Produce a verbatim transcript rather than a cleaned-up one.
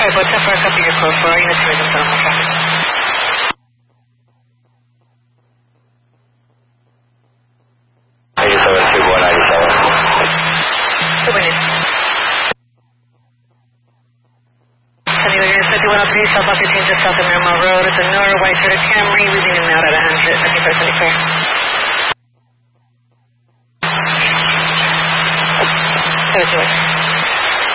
Alright, but ten four, copy your code for all units to resume telephone traffic. eighty-seven, two one ninety-seven. Two minutes. Sunny Unit fifty-one oh three, South Los fifteen, just south of Miramar Road. It's a Nora White Toyota Camry, leaving in out at one hundred. I think that's clear.